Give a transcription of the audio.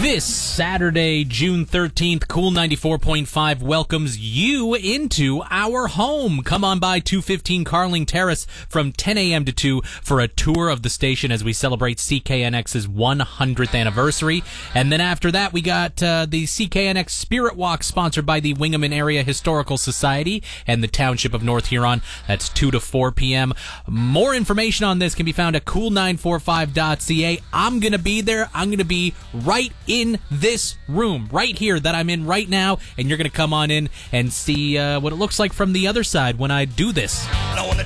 This Saturday, June 13th, Cool 94.5 welcomes you into our home. Come on by 215 Carling Terrace from 10 a.m. to 2 for a tour of the station as we celebrate CKNX's 100th anniversary. And then after that, we got the CKNX Spirit Walk sponsored by the Wingaman Area Historical Society and the Township of North Huron. That's 2 to 4 p.m. More information on this can be found at cool945.ca. I'm going to be there. I'm going to be right in this room right here that I'm in right now, and you're going to come on in and see what it looks like from the other side when I do this. I want to